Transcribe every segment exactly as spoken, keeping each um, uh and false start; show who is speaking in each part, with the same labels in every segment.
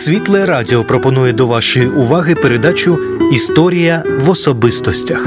Speaker 1: Світле Радіо пропонує до вашої уваги передачу «Історія в особистостях».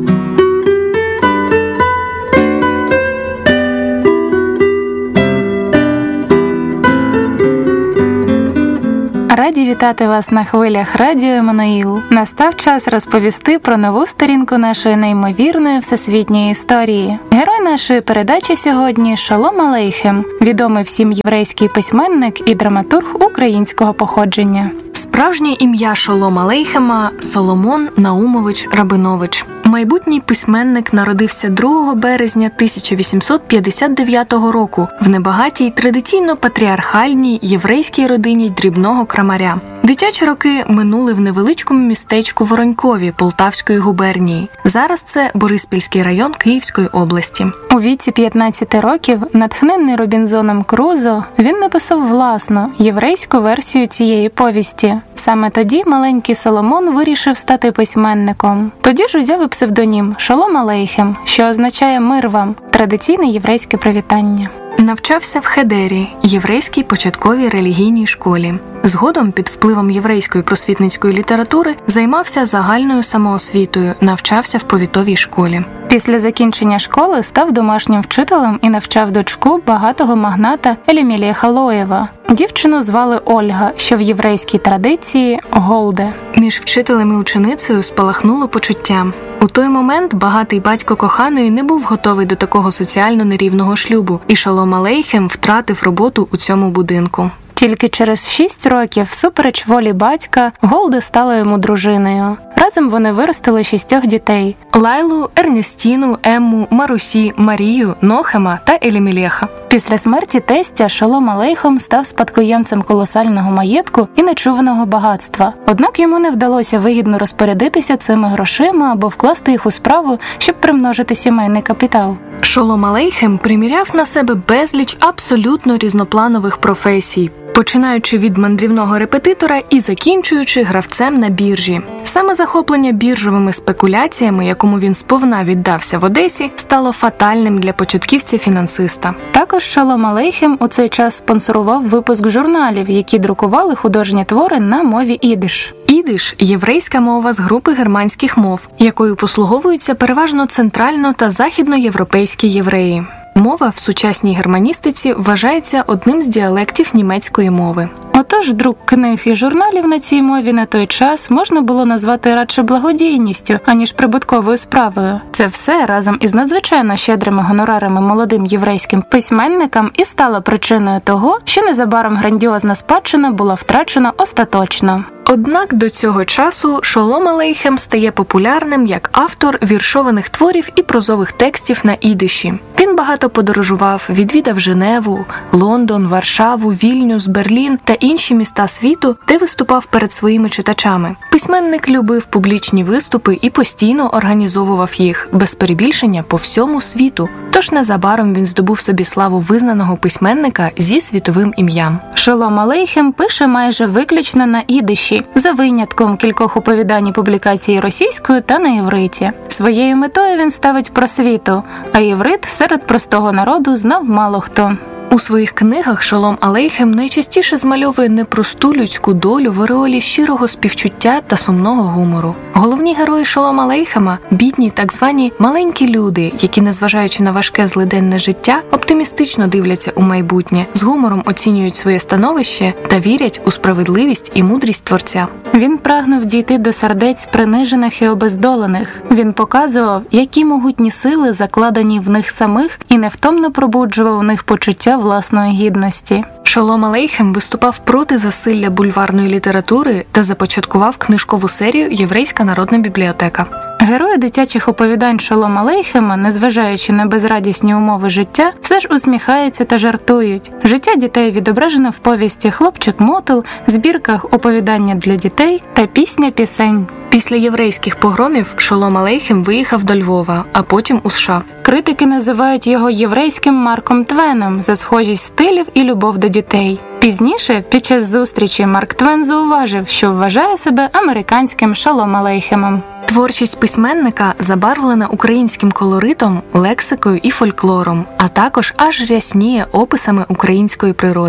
Speaker 2: Раді вітати вас на хвилях Радіо Еммануїл. Настав час розповісти про нову сторінку нашої неймовірної всесвітньої історії. Герой нашої передачі сьогодні – Шолом Алейхем, відомий всім єврейський письменник і драматург українського походження.
Speaker 3: Справжнє ім'я Шолома Алейхема – Соломон Наумович Рабинович. Майбутній письменник народився другого березня тисяча вісімсот п'ятдесят дев'ятого року в небагатій, традиційно патріархальній єврейській родині дрібного крамаря. Дитячі роки минули в невеличкому містечку Воронькові Полтавської губернії. Зараз це Бориспільський район Київської області.
Speaker 2: У віці п'ятнадцяти років, натхнений Робінзоном Крузо, він написав власну єврейську версію цієї повісті. Саме тоді маленький Соломон вирішив стати письменником. Тоді ж узяв і псевдонім Шолом Алейхем, що означає «мир вам» – традиційне єврейське привітання.
Speaker 3: Навчався в Хедері, єврейській початковій релігійній школі. Згодом, під впливом єврейської просвітницької літератури, займався загальною самоосвітою, навчався в повітовій школі.
Speaker 2: Після закінчення школи став домашнім вчителем і навчав дочку багатого магната Елімелеха Лоєва. Дівчину звали Ольга, що в єврейській традиції – Голде.
Speaker 3: Між вчителем і ученицею спалахнуло почуття. У той момент багатий батько коханої не був готовий до такого соціально нерівного шлюбу, і Шолом Алейхем втратив роботу у цьому будинку.
Speaker 2: Тільки через шість років, всупереч волі батька, Голде стала йому дружиною. Разом вони виростили шістьох дітей –
Speaker 3: Лайлу, Ернестіну, Емму, Марусі, Марію, Нохема та Елімелеха.
Speaker 2: Після смерті тестя Шолом Алейхем став спадкоємцем колосального маєтку і нечуваного багатства. Однак йому не вдалося вигідно розпорядитися цими грошима або вкласти їх у справу, щоб примножити сімейний капітал.
Speaker 3: Шолом Алейхем приміряв на себе безліч абсолютно різнопланових професій, починаючи від мандрівного репетитора і закінчуючи гравцем на біржі. Саме захоплення біржовими спекуляціями, якому він сповна віддався в Одесі, стало фатальним для початківця-фінансиста.
Speaker 2: Також Шолом Алейхем у цей час спонсорував випуск журналів, які друкували художні твори на мові ідиш.
Speaker 3: Ідиш – єврейська мова з групи германських мов, якою послуговуються переважно центрально- та західноєвропейські євреї. Мова в сучасній германістиці вважається одним з діалектів німецької мови.
Speaker 2: Отож, друк книг і журналів на цій мові на той час можна було назвати радше благодійністю, аніж прибутковою справою. Це все разом із надзвичайно щедрими гонорарами молодим єврейським письменникам і стало причиною того, що незабаром грандіозна спадщина була втрачена остаточно.
Speaker 3: Однак до цього часу Шолом Алейхем стає популярним як автор віршованих творів і прозових текстів на ідиші. Він багато подорожував, відвідав Женеву, Лондон, Варшаву, Вільнюс, Берлін та інші міста світу, де виступав перед своїми читачами. Письменник любив публічні виступи і постійно організовував їх, без перебільшення, по всьому світу. Тож незабаром він здобув собі славу визнаного письменника зі світовим ім'ям.
Speaker 2: Шолом Алейхем пише майже виключно на ідиші, за винятком кількох оповідань і публікацій російською та на євриті. Своєю метою він ставить просвіту, а єврит серед простого народу знав мало хто.
Speaker 3: У своїх книгах Шолом Алейхем найчастіше змальовує непросту людську долю в ореолі щирого співчуття та сумного гумору. Головні герої Шолом Алейхема – бідні так звані маленькі люди, які, незважаючи на важке злиденне життя, оптимістично дивляться у майбутнє, з гумором оцінюють своє становище та вірять у справедливість і мудрість Творця.
Speaker 2: Він прагнув дійти до сердець принижених і обездолених. Він показував, які могутні сили закладені в них самих, і невтомно пробуджував в них почуття власної гідності.
Speaker 3: Шолом Алейхем виступав проти засилля бульварної літератури та започаткував книжкову серію «Єврейська народна бібліотека».
Speaker 2: Герої дитячих оповідань Шолом Алейхема, незважаючи на безрадісні умови життя, все ж усміхаються та жартують. Життя дітей відображено в повісті «Хлопчик-мотил», збірках «Оповідання для дітей» та «Пісня пісень».
Speaker 3: Після єврейських погромів Шолом Алейхем виїхав до Львова, а потім у США.
Speaker 2: Критики називають його єврейським Марком Твеном за схожість стилів і любов до дітей. Пізніше, під час зустрічі, Марк Твен зауважив, що вважає себе американським Шолом Алейхемом.
Speaker 3: Творчість письменника забарвлена українським колоритом, лексикою і фольклором, а також аж рясніє описами української природи.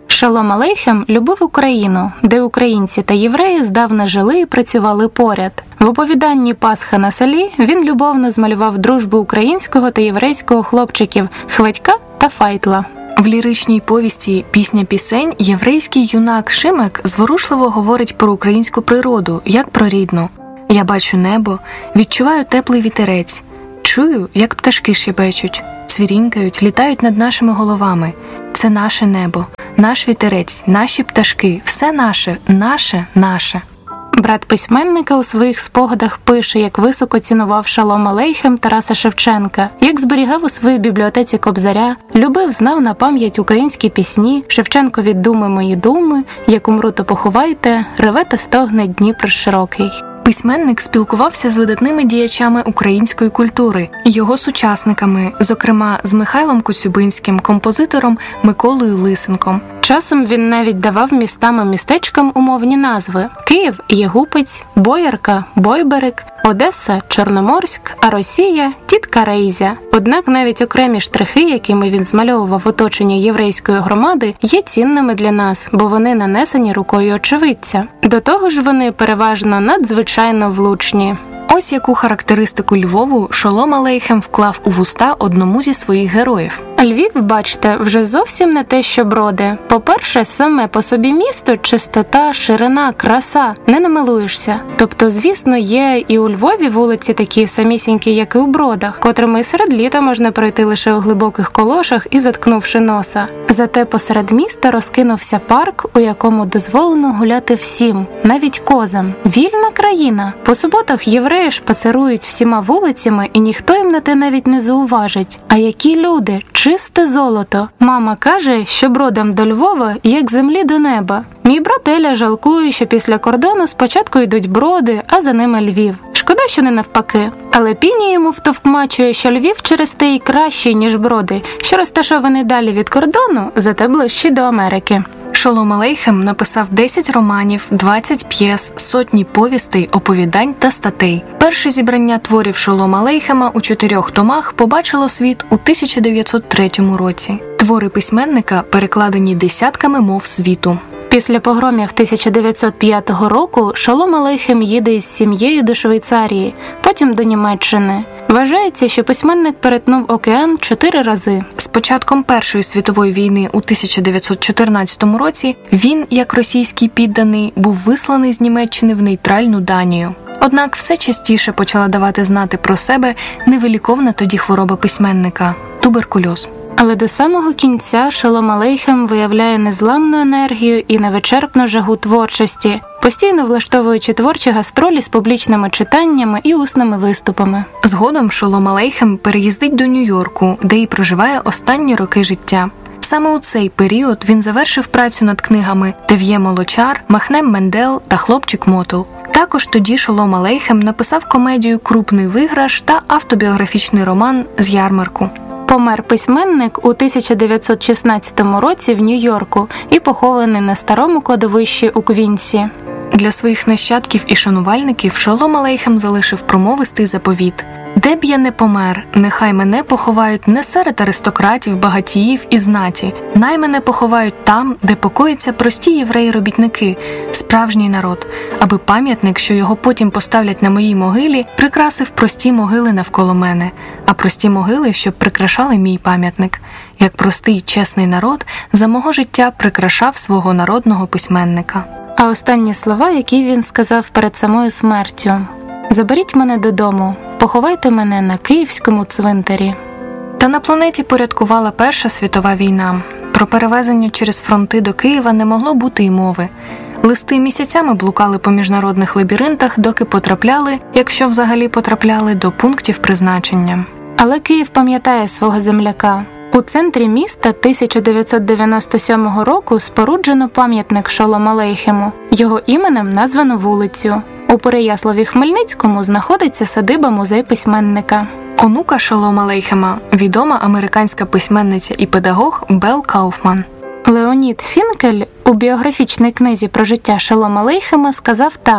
Speaker 2: Шолом Алейхем любив Україну, де українці та євреї здавна жили і працювали поряд. В оповіданні «Пасха на селі» він любовно змалював дружбу українського та єврейського хлопчиків Хведька та Файтла.
Speaker 3: В ліричній повісті «Пісня пісень» єврейський юнак Шимек зворушливо говорить про українську природу, як про рідну. «Я бачу небо, відчуваю теплий вітерець, чую, як пташки щебечуть, цвірінькають, літають над нашими головами. Це наше небо, наш вітерець, наші пташки, все наше, наше, наше».
Speaker 2: Брат письменника у своїх спогадах пише, як високо цінував Шолом Алейхем Тараса Шевченка, як зберігав у своїй бібліотеці Кобзаря, любив, знав на пам'ять українські пісні, Шевченкові «Думи мої думи», «Як умру, то поховайте», «Реве та стогне Дніпро широкий».
Speaker 3: Письменник спілкувався з видатними діячами української культури, його сучасниками, зокрема з Михайлом Коцюбинським, композитором Миколою Лисенком.
Speaker 2: Часом він навіть давав містам і містечкам умовні назви: Київ – Єгупець, Боярка – Бойберег, Одеса – Чорноморськ, а Росія – Тітка Рейзя. Однак навіть окремі штрихи, якими він змальовував оточення єврейської громади, є цінними для нас, бо вони нанесені рукою очевидця. До того ж вони переважно надзвичайно влучні.
Speaker 3: Ось яку характеристику Львову Шолом Алейхем вклав у вуста одному зі своїх героїв.
Speaker 2: Львів, бачте, вже зовсім не те, що Броди. По-перше, саме по собі місто, чистота, ширина, краса, не намилуєшся. Тобто, звісно, є і у Львові вулиці такі самісінькі, як і у Бродах, котрими і серед літа можна пройти лише у глибоких колошах і заткнувши носа. Зате посеред міста розкинувся парк, у якому дозволено гуляти всім, навіть козам. Вільна країна. По суботах євреї шпацерують всіма вулицями, і ніхто їм на те навіть не зауважить. А які люди! Чисте золото. Мама каже, що Бродам до Львова, як землі до неба. Мій брат Еля жалкує, що після кордону спочатку йдуть Броди, а за ними Львів. Шкода, що не навпаки. Але Піні йому втовкмачує, що Львів через те й кращий, ніж Броди, що розташований далі від кордону, зате ближчий до Америки.
Speaker 3: Шолом Алейхем написав десять романів, двадцять п'єс, сотні повістей, оповідань та статей. Перше зібрання творів Шолома Алейхема у чотирьох томах побачило світ у тисяча дев'ятсот третьому році. Твори письменника перекладені десятками мов світу.
Speaker 2: Після погромів тисяча дев'ятсот п'ятого року Шолом Алейхем їде із сім'єю до Швейцарії, потім до Німеччини. Вважається, що письменник перетнув океан чотири рази.
Speaker 3: З початком Першої світової війни у тисяча дев'ятсот чотирнадцятому році він, як російський підданий, був висланий з Німеччини в нейтральну Данію. Однак все частіше почала давати знати про себе невиліковна тоді хвороба письменника – туберкульоз.
Speaker 2: Але до самого кінця Шолом Алейхем виявляє незламну енергію і невичерпну жагу творчості, постійно влаштовуючи творчі гастролі з публічними читаннями і усними виступами.
Speaker 3: Згодом Шолом Алейхем переїздить до Нью-Йорку, де і проживає останні роки життя. Саме у цей період він завершив працю над книгами «Тев'є Молочар», «Махнем Мендел» та «Хлопчик Мотл». Також тоді Шолом Алейхем написав комедію «Крупний виграш» та автобіографічний роман «З ярмарку».
Speaker 2: Помер письменник у тисяча дев'ятсот шістнадцятому році в Нью-Йорку і похований на старому кладовищі у Квінсі.
Speaker 3: Для своїх нащадків і шанувальників Шолом Алейхем залишив промовистий заповіт: «Де б я не помер, нехай мене поховають не серед аристократів, багатіїв і знаті, най мене поховають там, де покояться прості євреї-робітники, справжній народ, аби пам'ятник, що його потім поставлять на моїй могилі, прикрасив прості могили навколо мене, а прості могили, щоб прикрашали мій пам'ятник. Як простий, чесний народ за мого життя прикрашав свого народного письменника».
Speaker 2: А останні слова, які він сказав перед самою смертю: «Заберіть мене додому, поховайте мене на київському цвинтарі».
Speaker 3: Та на планеті порядкувала Перша світова війна. Про перевезення через фронти до Києва не могло бути й мови. Листи місяцями блукали по міжнародних лабіринтах, доки потрапляли, якщо взагалі потрапляли, до пунктів призначення.
Speaker 2: Але Київ пам'ятає свого земляка. У центрі міста тисяча дев'ятсот дев'яносто сьомого року споруджено пам'ятник Шолому Алейхему. Його іменем названо вулицю. У Переяславі-Хмельницькому знаходиться садиба-музей письменника.
Speaker 3: Онука Шолома Алейхема – відома американська письменниця і педагог Белл Кауфман.
Speaker 2: Леонід Фінкель у біографічній книзі про життя Шолома Алейхема сказав так: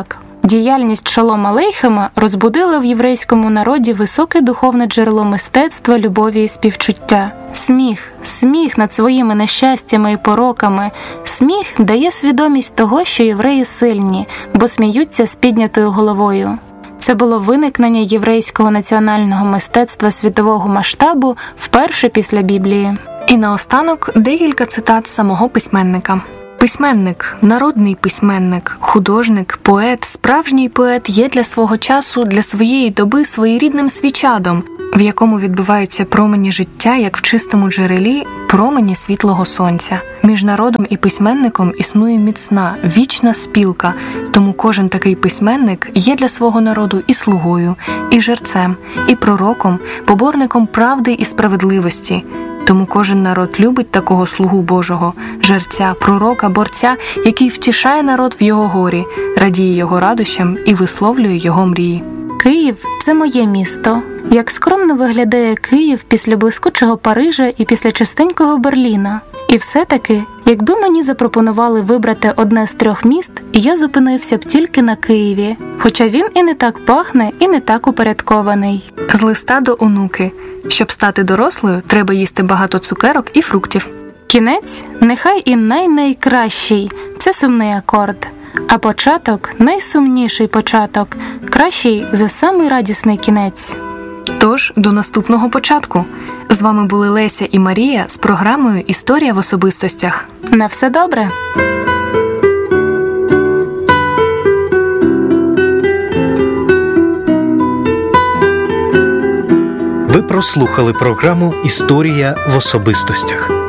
Speaker 2: Діяльність Шолома Алейхема розбудила в єврейському народі високе духовне джерело мистецтва, любові і співчуття. Сміх, сміх над своїми нещастями і пороками. Сміх дає свідомість того, що євреї сильні, бо сміються з піднятою головою. Це було виникнення єврейського національного мистецтва світового масштабу вперше після Біблії.
Speaker 3: І наостанок декілька цитат самого письменника. Письменник, народний письменник, художник, поет, справжній поет є для свого часу, для своєї доби своєрідним свічадом, в якому відбиваються промені життя, як в чистому джерелі, промені світлого сонця. Між народом і письменником існує міцна, вічна спілка, тому кожен такий письменник є для свого народу і слугою, і жерцем, і пророком, поборником правди і справедливості. Тому кожен народ любить такого слугу Божого, жерця, пророка, борця, який втішає народ в його горі, радіє його радощам і висловлює його мрії.
Speaker 2: Київ – це моє місто. Як скромно виглядає Київ після блискучого Парижа і після чистенького Берліна. І все-таки, якби мені запропонували вибрати одне з трьох міст, я зупинився б тільки на Києві. Хоча він і не так пахне, і не так упорядкований.
Speaker 3: З листа до онуки. Щоб стати дорослою, треба їсти багато цукерок і фруктів.
Speaker 2: Кінець, нехай і най-найкращий – це сумний акорд. А початок – найсумніший початок, кращий за самий радісний кінець.
Speaker 3: Тож, до наступного початку. З вами були Леся і Марія з програмою «Історія в особистостях».
Speaker 2: На все добре!
Speaker 1: Ви прослухали програму «Історія в особистостях».